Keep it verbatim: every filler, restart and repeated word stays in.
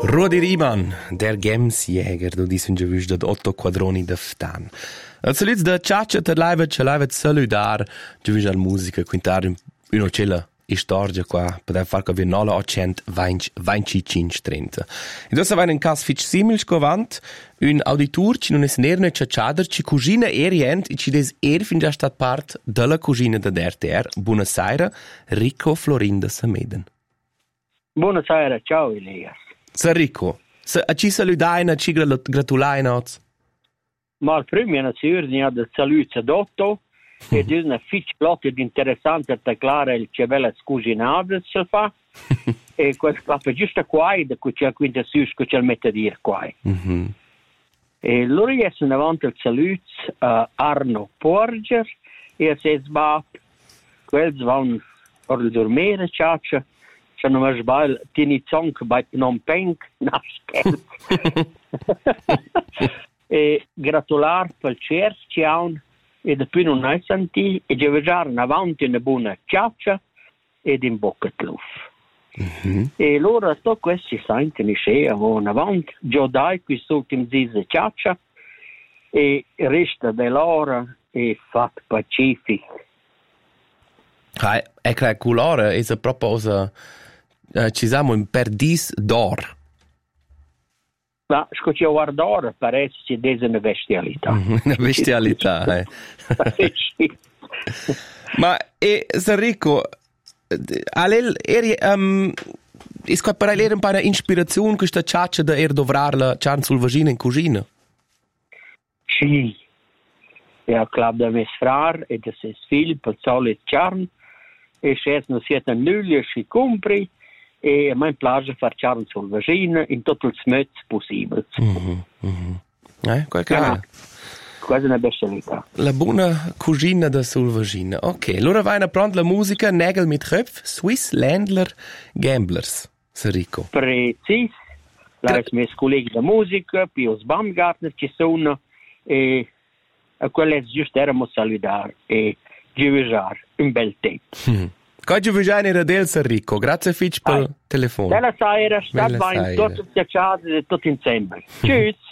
Rudi Riemann, der Gemsjäger, du diesen gewünscht dat Otto Quadroni de Ftan. Al saluts da Ciaccia ter live ce live saludar, gewünscht al musica quintar uno cella storia qua per far che venola accent venticinque trenta. E dosa va in cas fitch simil scovant un auditor ci non es nerne ciacciader ci cugina erient e ci des er fin già stat part della cugina da R T R. Buonasera, Rico Florinda Sameden. Buonasera, ciao Elias. Sa Rico, sa, a ci saludaina, ci gratulaina oz? Ma al primo nazione ad saluto dotto ed è una fitch plot ed interessante da clara il cevella scuginabile se fa e questo fa giusto qua da cui c'è quinta sus che c'è il mette dir qua. Mm-hmm. E loro è un avanti il saluto uh, Arno Porger e se sbap quels van or dormire ciaccia c'è non sbal tini zonk bei Phnom Penh naskel. E gratular per cerciaun e dopo non hai sentito e devi già avanti una buona ciaccia ed in bocca di luft. Mm-hmm. E allora sto questi senti ne scegliamo avanti, già dai questi ultimi di ciaccia e resta dell'ora e fatto pacifico. Ah, è che colore è proprio uh, ci siamo in perdis d'or. Ma scoccia guardare pare che sia una bestialità. Una bestialità, eh. Sì. Ma e Enrico, alel eri um, is qua per leren para ispirazione questa ciaccia da er dovrarla cian sul vagina in cucina. Sì. E a club da mes frar e de ses fil per solit charm e ses no siete nulle si compri e a me piace far charm sul vagina in tutto il smezz possibile. Mm-hmm, mm-hmm. Eh, qualche ah, quasi una bestialità. La buona cucina da sul vagina. Ok, allora vai a prendere la musica Nägel mit Köpf, Swiss Ländler Gamblers, Enrico. Precis. La res mes colleghi da musica, Pius Baumgartner ci sono e a quelle giusto eramo saludare e giuvejar un bel tempo. Mm. Coi giuvejar in radel, Enrico. Grazie fitch per il telefono. Bella sera, state bene, tutti piacciati e tutti insieme. Tschüss.